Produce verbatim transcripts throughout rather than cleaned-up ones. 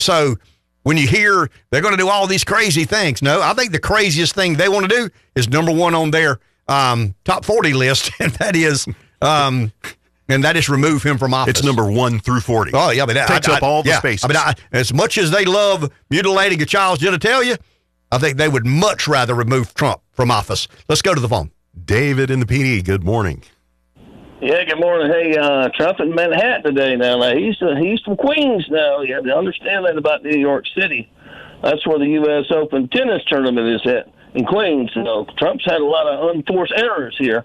So when you hear they're going to do all these crazy things, no, I think the craziest thing they want to do is number one on their um, top forty list, and that is um, and that is remove him from office. It's number one through forty. Oh, yeah. I mean, that takes I, up I, all the yeah, spaces. I mean, I, as much as they love mutilating a child's genitalia, I think they would much rather remove Trump from office. Let's go to the phone. David in the P D, good morning. Yeah, good morning. Hey, uh, Trump in Manhattan today now. now he's, uh, he's from Queens now. You have to understand that about New York City. That's where the U S Open tennis tournament is at, in Queens. So Trump's had a lot of unforced errors here.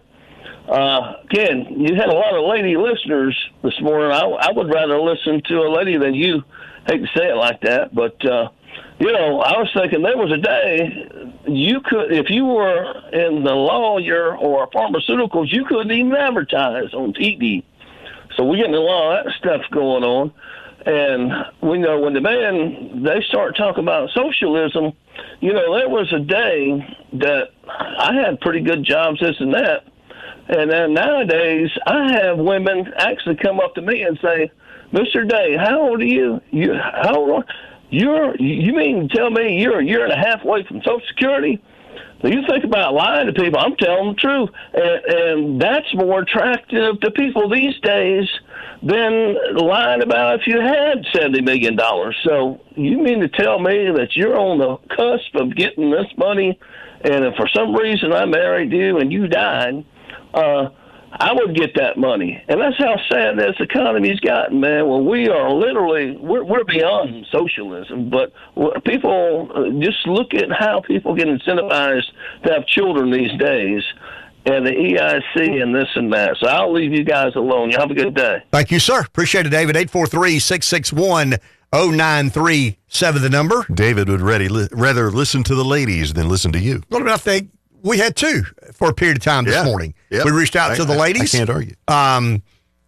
Uh, again, you had a lot of lady listeners this morning. I, I would rather listen to a lady than you. Hate to say it like that, but, uh, you know, I was thinking there was a day you could, if you were in the lawyer or pharmaceuticals, you couldn't even advertise on T V. So we're getting a lot of that stuff going on. And we know when the man, they start talking about socialism, you know, there was a day that I had pretty good jobs, this and that. And then nowadays, I have women actually come up to me and say, Mister Day, how old are you? You how old are you're you mean to tell me you're a year and a half away from Social Security? So you think about lying to people. I'm telling the truth, and, and that's more attractive to people these days than lying about if you had seventy million dollars. So you mean to tell me that you're on the cusp of getting this money, and if for some reason I married you and you died, uh, I would get that money. And that's how sad this economy's gotten, man. Well, we are literally, we're, we're beyond socialism, but people, uh, just look at how people get incentivized to have children these days, and the E I C and this and that. So I'll leave you guys alone. You have a good day. Thank you, sir. Appreciate it, David. eight four three, six six one, zero nine three seven, the number. David would ready, li- rather listen to the ladies than listen to you. Well, I think we had two for a period of time this yeah. morning. Yep. We reached out I, to the ladies. I, I can't argue. Um,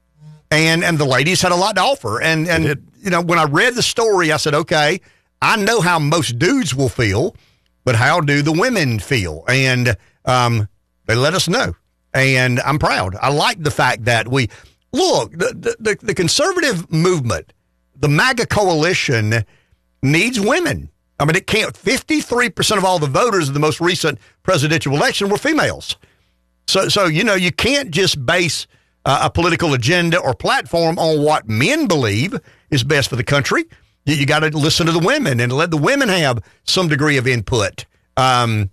and and the ladies had a lot to offer. And, and you know, when I read the story, I said, okay, I know how most dudes will feel, but how do the women feel? And um, they let us know. And I'm proud. I like the fact that we, look, the, the, the conservative movement, the MAGA coalition needs women. I mean, it can't, fifty-three percent of all the voters in the most recent presidential election were females. So, so you know, you can't just base uh, a political agenda or platform on what men believe is best for the country. You, you got to listen to the women and let the women have some degree of input. Um,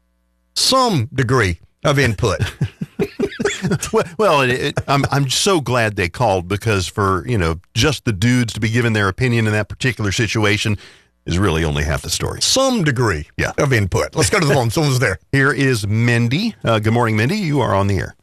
some degree of input. Well, it, it, I'm I'm so glad they called, because for, you know, just the dudes to be given their opinion in that particular situation is really only half the story. Some degree yeah. of input. Let's go to the phone. Someone's there. Here is Mindy. Uh, good morning, Mindy. You are on the air.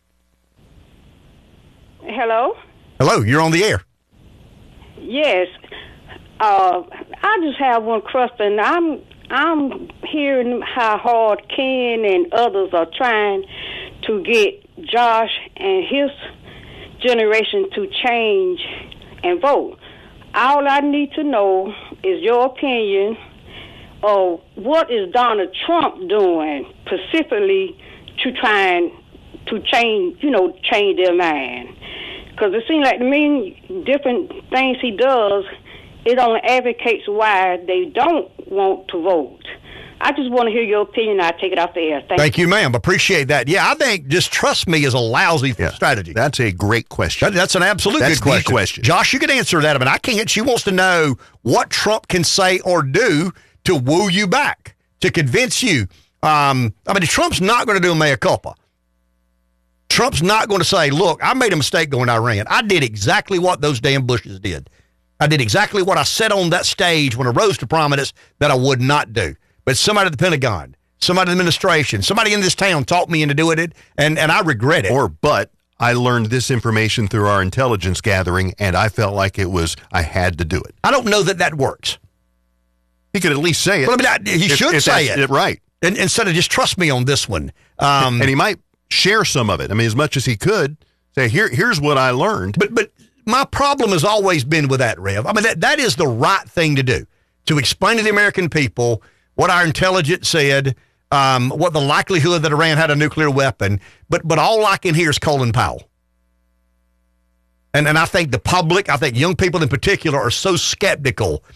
Hello? Hello, you're on the air. Yes. Uh, I just have one question. I'm I'm hearing how hard Ken and others are trying to get Josh and his generation to change and vote. All I need to know is your opinion of what is Donald Trump doing specifically to try and to change, you know, change their mind. Because it seems like to me, different things he does, it only advocates why they don't want to vote. I just want to hear your opinion. I'll take it off the air. Thank, Thank you, ma'am. Appreciate that. Yeah, I think just trust me is a lousy yeah, strategy. That's a great question. That, that's an absolute that's good question. The question. Josh, you can answer that. I mean, I can't. She wants to know what Trump can say or do to woo you back, to convince you. Um, I mean, Trump's not going to do a mea culpa. Trump's not going to say, look, I made a mistake going to Iran. I did exactly what those damn Bushes did. I did exactly what I said on that stage when I rose to prominence that I would not do. But somebody at the Pentagon, somebody in the administration, somebody in this town taught me into doing it, and, and I regret it. Or, but I learned this information through our intelligence gathering, and I felt like it was, I had to do it. I don't know that that works. He could at least say it. Well, I mean, I, he if, should if say it. it. Right. And, instead of just trust me on this one. Um, and he might share some of it. I mean, as much as he could, say, here, here's what I learned. But, but my problem has always been with that, Rev. I mean, that, that is the right thing to do, to explain to the American people what our intelligence said, um, what the likelihood that Iran had a nuclear weapon. But but all I can hear is Colin Powell. And and I think the public, I think young people in particular, are so skeptical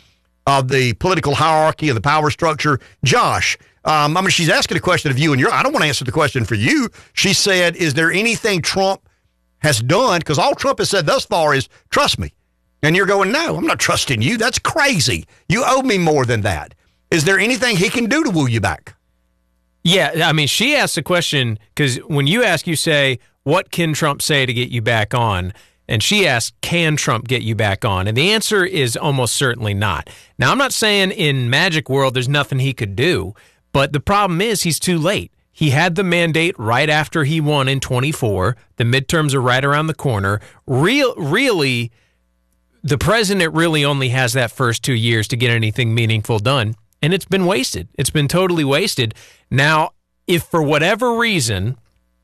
of the political hierarchy and the power structure. Josh, um, I mean, she's asking a question of you, and you're, I don't want to answer the question for you. She said, is there anything Trump has done? Because all Trump has said thus far is, trust me. And you're going, no, I'm not trusting you. That's crazy. You owe me more than that. Is there anything he can do to woo you back? Yeah, I mean, she asked the question because when you ask, you say, what can Trump say to get you back on? And she asked, can Trump get you back on? And the answer is almost certainly not. Now, I'm not saying in Magic World there's nothing he could do, but the problem is he's too late. He had the mandate right after he won in twenty-four. The midterms are right around the corner. Real, really, the president really only has that first two years to get anything meaningful done, and it's been wasted. It's been totally wasted. Now, if for whatever reason,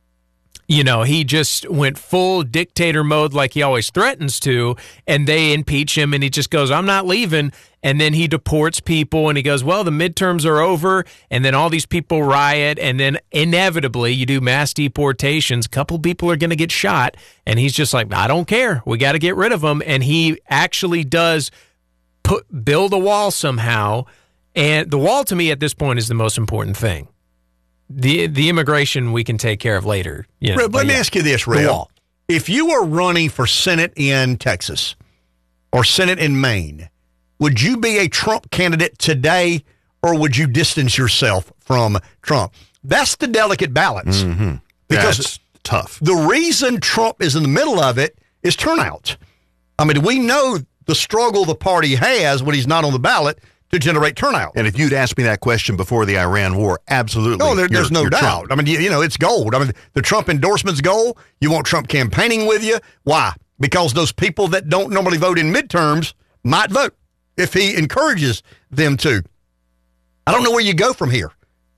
you know, he just went full dictator mode like he always threatens to, and they impeach him, and he just goes, I'm not leaving, and then he deports people, and he goes, well, the midterms are over, and then all these people riot, and then inevitably you do mass deportations. A couple people are going to get shot, and he's just like, I don't care. We got to get rid of them, and he actually does put build a wall somehow, and the wall to me at this point is the most important thing. The the immigration we can take care of later. You know, Reb, let me yeah. ask you this, Reb. If you were running for Senate in Texas or Senate in Maine, would you be a Trump candidate today, or would you distance yourself from Trump? That's the delicate balance. Mm-hmm. Because That's tough. The reason Trump is in the middle of it is turnout. I mean, we know the struggle the party has when he's not on the ballot to generate turnout. And if you'd asked me that question before the Iran war, absolutely. No, there, there's you're, no you're doubt. Trump. I mean, you, you know, it's gold. I mean, the Trump endorsement's gold. You want Trump campaigning with you. Why? Because those people that don't normally vote in midterms might vote if he encourages them to. I don't know where you go from here.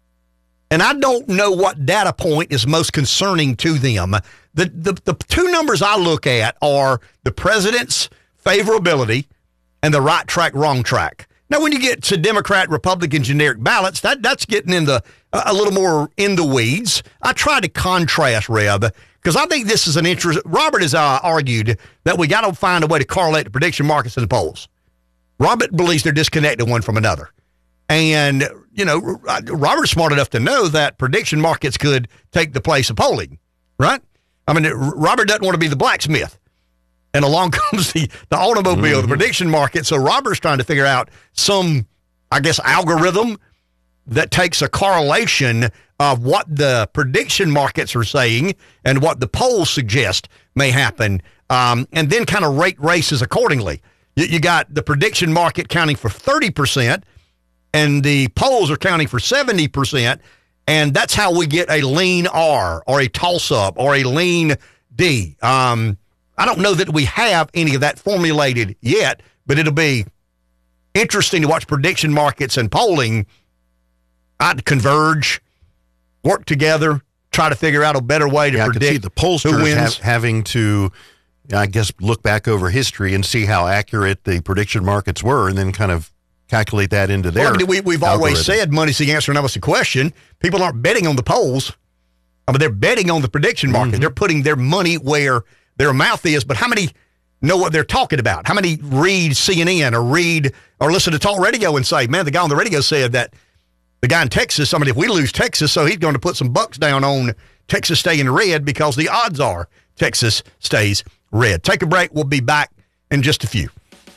And I don't know what data point is most concerning to them. The, the, the two numbers I look at are the president's favorability and the right track, wrong track. Now, when you get to Democrat, Republican generic ballots, that that's getting in the uh, a little more in the weeds. I try to contrast, Reb, because I think this is an interest. Robert has uh, argued that we got to find a way to correlate the prediction markets and the polls. Robert believes they're disconnected one from another. And, you know, Robert's smart enough to know that prediction markets could take the place of polling, right? I mean, Robert doesn't want to be the blacksmith. And along comes the, the automobile, mm-hmm. the prediction market. So Robert's trying to figure out some, I guess, algorithm that takes a correlation of what the prediction markets are saying and what the polls suggest may happen, um, and then kind of rate races accordingly. You, you got the prediction market counting for thirty percent, and the polls are counting for seventy percent, and that's how we get a lean R or a toss-up or a lean D. Um I don't know that we have any of that formulated yet, but it'll be interesting to watch prediction markets and polling I'd converge, work together, try to figure out a better way to yeah, predict I could see the pollsters who wins. Have, having to, I guess, look back over history and see how accurate the prediction markets were and then kind of calculate that into their well, I mean, we, We've algorithm. always said money's the answer, and that was the question. People aren't betting on the polls. I mean, they're betting on the prediction market. Mm-hmm. They're putting their money where their mouth is, but how many know what they're talking about? How many read C N N or read or listen to talk radio and say, man, the guy on the radio said that the guy in Texas, I mean, if we lose Texas, so he's going to put some bucks down on Texas staying red because the odds are Texas stays red. Take a break. We'll be back in just a few.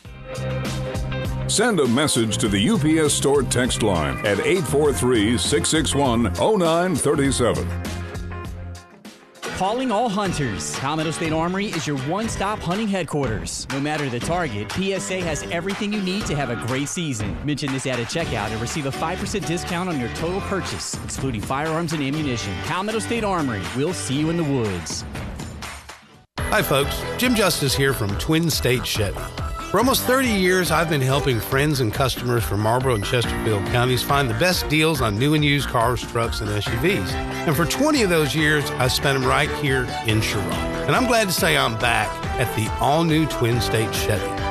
Send a message to the U P S Store text line at eight four three, six six one, oh nine three seven. Calling all hunters. Palmetto State Armory is your one-stop hunting headquarters. No matter the target, P S A has everything you need to have a great season. Mention this ad at checkout and receive a five percent discount on your total purchase, excluding firearms and ammunition. Palmetto State Armory. We'll see you in the woods. Hi, folks. Jim Justice here from Twin State Chevy. For almost thirty years, I've been helping friends and customers from Marlboro and Chesterfield counties find the best deals on new and used cars, trucks, and S U Vs. And for twenty of those years, I spent them right here in Sherrod. And I'm glad to say I'm back at the all-new Twin State Chevy.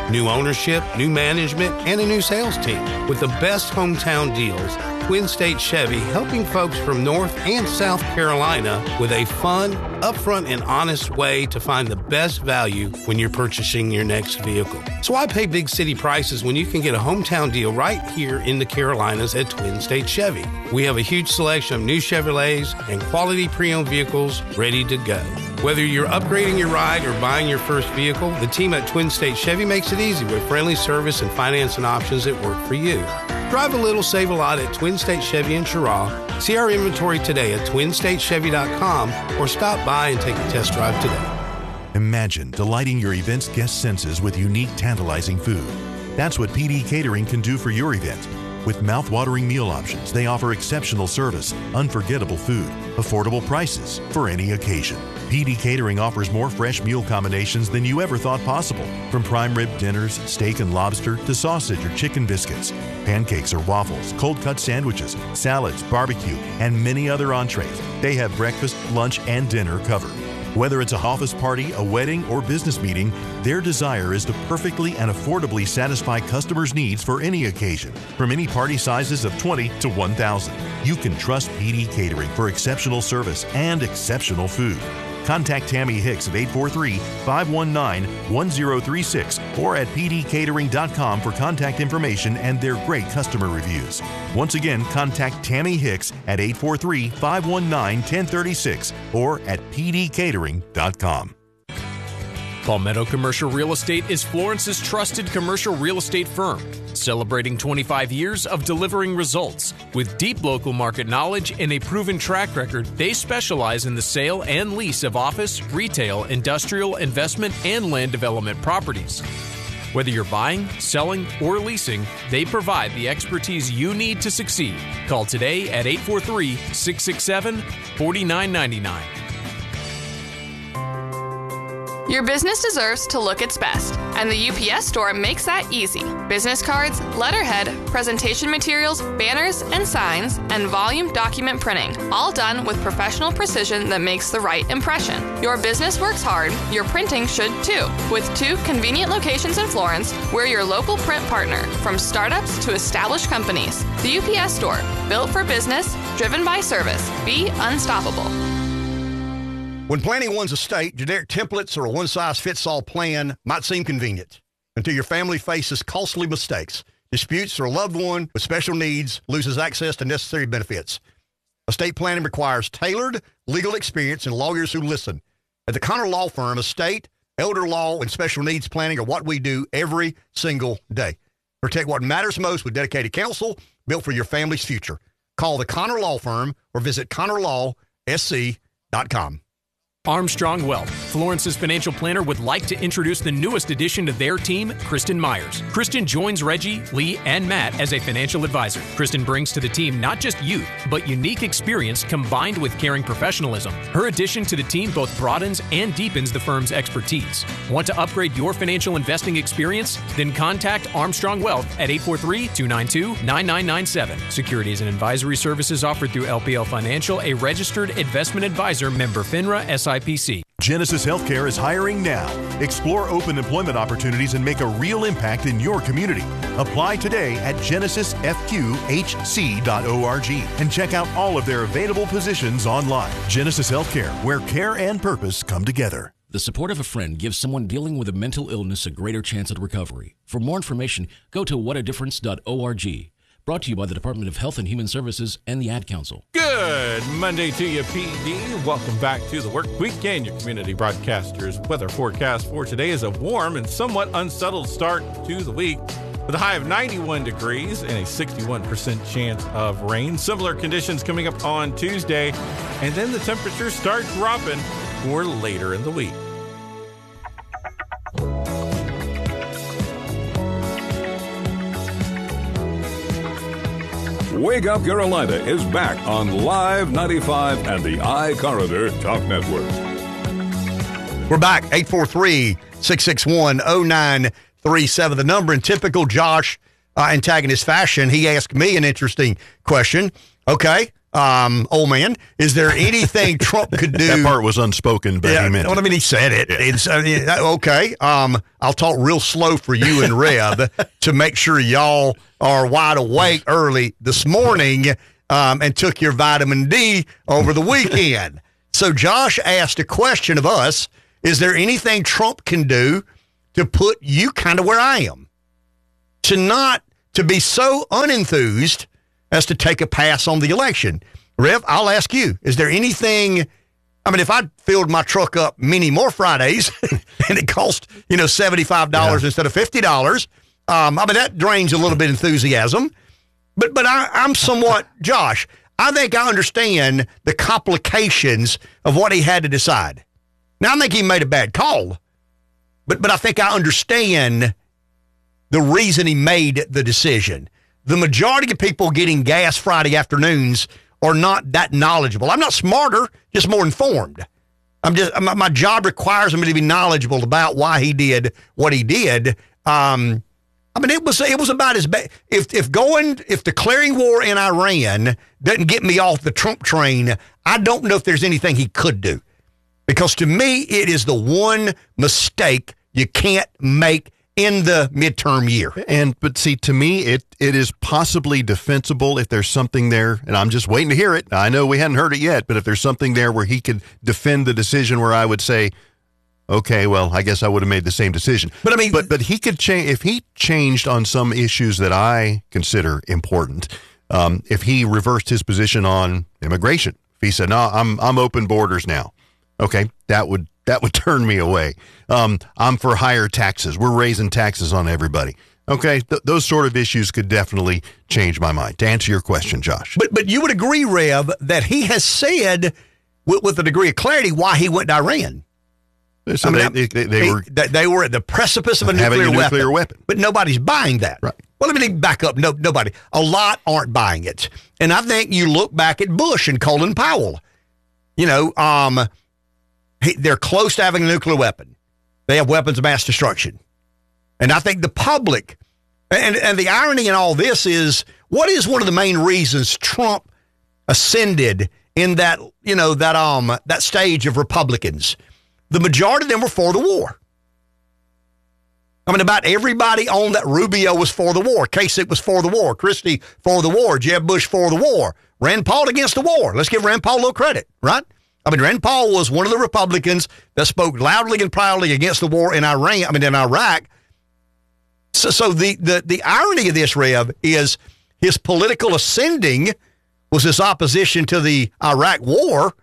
New ownership, new management, and a new sales team. With the best hometown deals, Twin State Chevy helping folks from North and South Carolina with a fun, upfront, and honest way to find the best value when you're purchasing your next vehicle. So why pay big city prices when you can get a hometown deal right here in the Carolinas at Twin State Chevy? We have a huge selection of new Chevrolets and quality pre-owned vehicles ready to go. Whether you're upgrading your ride or buying your first vehicle, the team at Twin State Chevy makes it easy with friendly service and financing options that work for you. Drive a little, save a lot at Twin State Chevy in Chirag. See our inventory today at twin state chevy dot com or stop by and take a test drive today. Imagine delighting your event's guest senses with unique, tantalizing food. That's what P D Catering can do for your event. With mouth-watering meal options, they offer exceptional service, unforgettable food, affordable prices for any occasion. P D Catering offers more fresh meal combinations than you ever thought possible. From prime rib dinners, steak and lobster, to sausage or chicken biscuits, pancakes or waffles, cold-cut sandwiches, salads, barbecue, and many other entrees. They have breakfast, lunch, and dinner covered. Whether it's a office party, a wedding, or business meeting, their desire is to perfectly and affordably satisfy customers' needs for any occasion, from any party sizes of twenty to one thousand. You can trust P D Catering for exceptional service and exceptional food. Contact Tammy Hicks at eight four three, five one nine, one zero three six or at p d catering dot com for contact information and their great customer reviews. Once again, contact Tammy Hicks at eight four three, five one nine, one zero three six or at p d catering dot com. Palmetto Commercial Real Estate is Florence's trusted commercial real estate firm, celebrating twenty-five years of delivering results. With deep local market knowledge and a proven track record, they specialize in the sale and lease of office, retail, industrial, investment, and land development properties. Whether you're buying, selling, or leasing, they provide the expertise you need to succeed. Call today at eight four three, six six seven, four nine nine nine. Your business deserves to look its best, and the U P S Store makes that easy. Business cards, letterhead, presentation materials, banners, and signs, and volume document printing, all done with professional precision that makes the right impression. Your business works hard, your printing should too. With two convenient locations in Florence, we're your local print partner, from startups to established companies. The U P S Store, built for business, driven by service. Be unstoppable. When planning one's estate, generic templates or a one-size-fits-all plan might seem convenient until your family faces costly mistakes, disputes, or a loved one with special needs loses access to necessary benefits. Estate planning requires tailored legal experience and lawyers who listen. At the Connor Law Firm, estate, elder law, and special needs planning are what we do every single day. Protect what matters most with dedicated counsel built for your family's future. Call the Connor Law Firm or visit connor law s c dot com. Armstrong Wealth, Florence's financial planner, would like to introduce the newest addition to their team, Kristen Myers. Kristen joins Reggie, Lee, and Matt as a financial advisor. Kristen brings to the team not just youth, but unique experience combined with caring professionalism. Her addition to the team both broadens and deepens the firm's expertise. Want to upgrade your financial investing experience? Then contact Armstrong Wealth at eight four three, two nine two, nine nine nine seven. Securities and advisory services offered through L P L Financial, a registered investment advisor, member FINRA S I P C. Genesis Healthcare is hiring now. Explore open employment opportunities and make a real impact in your community. Apply today at genesis f q h c dot org and check out all of their available positions online. Genesis Healthcare, where care and purpose come together. The support of a friend gives someone dealing with a mental illness a greater chance at recovery. For more information, go to what a difference dot org. Brought to you by the Department of Health and Human Services and the Ad Council. Good Monday to you, P D. Welcome back to the Work Week and your community broadcasters. Weather forecast for today is a warm and somewhat unsettled start to the week with a high of ninety-one degrees and a sixty-one percent chance of rain. Similar conditions coming up on Tuesday, and then the temperatures start dropping for later in the week. Wake Up Carolina is back on Live ninety-five and the iCorridor Talk Network. We're back, eight four three, six six one, zero nine three seven. The number in typical Josh uh, antagonist fashion, he asked me an interesting question. Okay, um, old man, is there anything Trump could do? That part was unspoken, but yeah, he meant I mean, he said it. Yeah. It's uh, yeah, okay. Um, I'll talk real slow for you and Rev to make sure y'all are wide awake early this morning um, and took your vitamin D over the weekend. So Josh asked a question of us. Is there anything Trump can do to put you kind of where I am? To not, to be so unenthused as to take a pass on the election. Rev, I'll ask you, is there anything, I mean, if I filled my truck up many more Fridays and it cost, you know, seventy-five dollars yeah. instead of fifty dollars, um, I mean, that drains a little bit of enthusiasm. But, but I, I'm somewhat, Josh, I think I understand the complications of what he had to decide. Now, I think he made a bad call, but but I think I understand the reason he made the decision. The majority of people getting gas Friday afternoons are not that knowledgeable. I'm not smarter, just more informed. I'm just my, my job requires me to be knowledgeable about why he did what he did. Um, I mean, it was it was about as bad. If if going if declaring war in Iran doesn't get me off the Trump train, I don't know if there's anything he could do. Because to me, it is the one mistake you can't make in the midterm year. And but see, to me, it it is possibly defensible if there's something there, and I'm just waiting to hear it. I know we hadn't heard it yet, but if there's something there where he could defend the decision, where I would say, okay, well, I guess I would have made the same decision. But I mean, but but he could change if he changed on some issues that I consider important. Um, if he reversed his position on immigration, if he said, "No, I'm I'm open borders now." Okay, that would that would turn me away. Um, I'm for higher taxes. We're raising taxes on everybody. Okay, th- those sort of issues could definitely change my mind. To answer your question, Josh. But but you would agree, Rev, that he has said with, with a degree of clarity why he went to Iran. So I mean, they, they, they, he, were they were at the precipice of a having nuclear, a nuclear weapon. weapon. But nobody's buying that. Right. Well, let me back up. No, nobody. A lot aren't buying it. And I think you look back at Bush and Colin Powell. You know, um, he, they're close to having a nuclear weapon. They have weapons of mass destruction. And I think the public, and, and the irony in all this is, what is one of the main reasons Trump ascended in that, you know, that um that stage of Republicans? The majority of them were for the war. I mean, about everybody on that. Rubio was for the war. Kasich was for the war. Christie for the war. Jeb Bush for the war. Rand Paul against the war. Let's give Rand Paul a little credit, right? I mean, Rand Paul was one of the Republicans that spoke loudly and proudly against the war in Iran. I mean, in Iraq. So, so the, the, the irony of this, Rev, is his political ascending was his opposition to the Iraq war,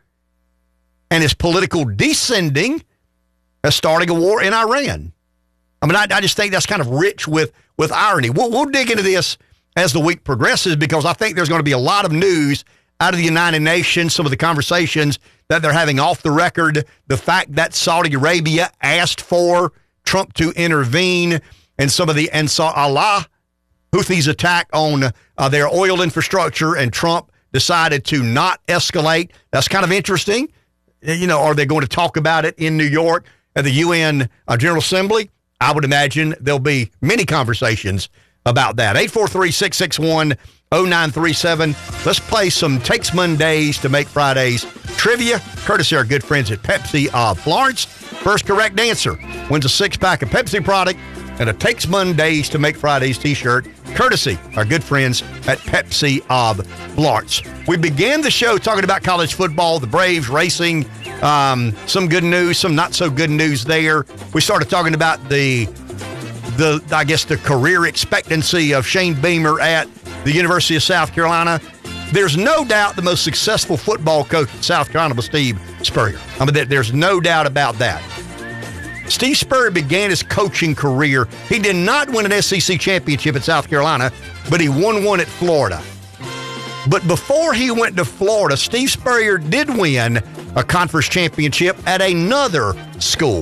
and his political descending as starting a war in Iran. I mean, I, I just think that's kind of rich with, with irony. We'll, we'll dig into this as the week progresses, because I think there's going to be a lot of news out of the United Nations, some of the conversations that they're having off the record, the fact that Saudi Arabia asked for Trump to intervene, and some of the Ansar Allah Houthis attack on uh, their oil infrastructure, and Trump decided to not escalate. That's kind of interesting. You know, are they going to talk about it in New York at the U N uh, General Assembly? I would imagine there'll be many conversations about that. eight four three, six six one, oh nine three seven. Let's play some Takes Mondays to Make Fridays trivia, courtesy of our good friends at Pepsi of Florence. First correct answer wins a six-pack of Pepsi product and a Takes Mondays to Make Fridays t-shirt, courtesy our good friends at Pepsi of Florence. We began the show talking about college football, the Braves racing, um, some good news, some not so good news there. We started talking about the, the I guess, the career expectancy of Shane Beamer at the University of South Carolina. There's no doubt the most successful football coach in South Carolina was Steve Spurrier. I mean, there's no doubt about that. Steve Spurrier began his coaching career. He did not win an S E C championship at South Carolina, but he won one at Florida. But before he went to Florida, Steve Spurrier did win a conference championship at another school.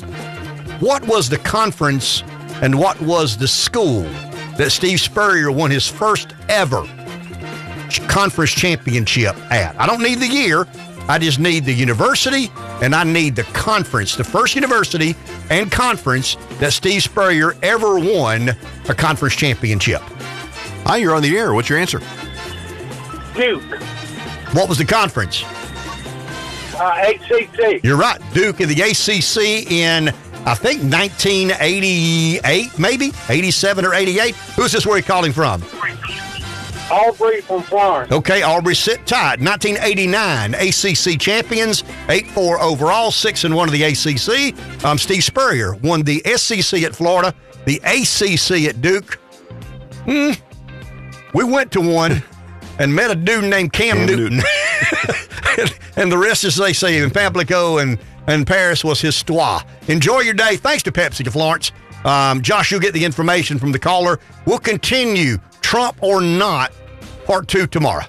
What was the conference and what was the school that Steve Spurrier won his first ever conference championship at? I don't need the year. I just need the university, and I need the conference, the first university and conference that Steve Spurrier ever won a conference championship. Hi, you're on the air. What's your answer? Duke. What was the conference? Uh, A C C. You're right. Duke in the A C C in, I think, nineteen eighty-eight, maybe? eighty-seven or eighty-eight. Who's this where he calling from? Aubrey from Florence. Okay, Aubrey, sit tight. nineteen eighty-nine A C C champions, eight four overall, six and one of the A C C. Um, Steve Spurrier won the S E C at Florida, the A C C at Duke. Hmm. We went to one and met a dude named Cam, Cam Newton. Newton. and, and the rest, as they say, in Pamplico and, and Paris was histoire. Enjoy your day. Thanks to Pepsi to Florence. Um, Josh, you'll get the information from the caller. We'll continue Trump or not, part two tomorrow.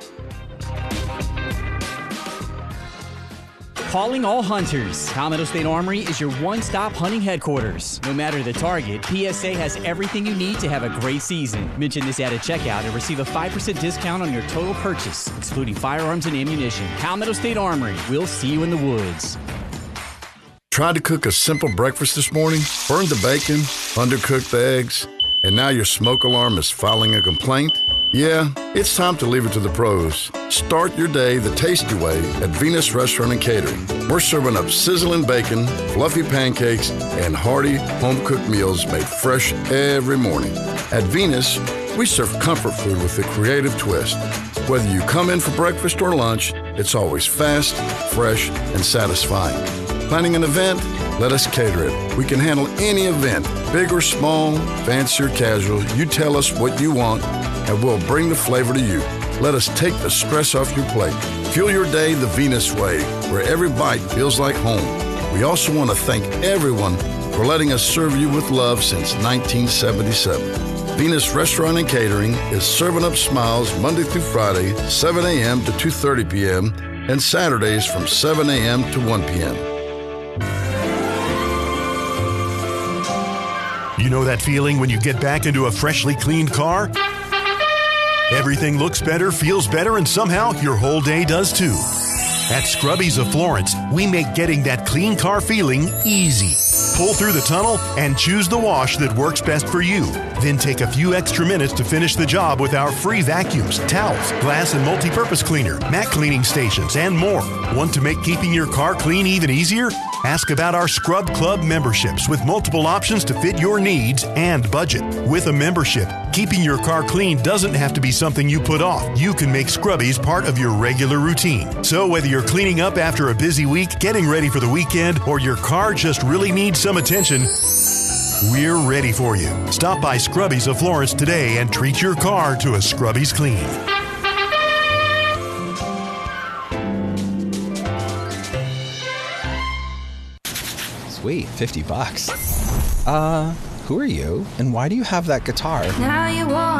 Calling all hunters. Palmetto State Armory is your one-stop hunting headquarters. No matter the target, P S A has everything you need to have a great season. Mention this ad at checkout and receive a five percent discount on your total purchase, excluding firearms and ammunition. Palmetto State Armory. We'll see you in the woods. Tried to cook a simple breakfast this morning, burned the bacon, undercooked the eggs, and now your smoke alarm is filing a complaint? Yeah, it's time to leave it to the pros. Start your day the tasty way at Venus Restaurant and Catering. We're serving up sizzling bacon, fluffy pancakes, and hearty home-cooked meals made fresh every morning. At Venus, we serve comfort food with a creative twist. Whether you come in for breakfast or lunch, it's always fast, fresh, and satisfying. Planning an event? Let us cater it. We can handle any event, big or small, fancy or casual. You tell us what you want, and we'll bring the flavor to you. Let us take the stress off your plate. Fuel your day the Venus way, where every bite feels like home. We also want to thank everyone for letting us serve you with love since nineteen seventy-seven. Venus Restaurant and Catering is serving up smiles Monday through Friday, seven a.m. to two thirty p.m., and Saturdays from seven a.m. to one p.m. You know that feeling when you get back into a freshly cleaned car? Everything looks better, feels better, and somehow your whole day does too. At Scrubbies of Florence, we make getting that clean car feeling easy. Pull through the tunnel and choose the wash that works best for you. Then take a few extra minutes to finish the job with our free vacuums, towels, glass and multi-purpose cleaner, mat cleaning stations, and more. Want to make keeping your car clean even easier? Ask about our Scrub Club memberships with multiple options to fit your needs and budget. With a membership, keeping your car clean doesn't have to be something you put off. You can make Scrubbies part of your regular routine. So whether you're cleaning up after a busy week, getting ready for the weekend, or your car just really needs some attention, we're ready for you. Stop by Scrubbies of Florence today and treat your car to a Scrubbies clean. Sweet, fifty bucks. Uh, who are you? And why do you have that guitar? Now you want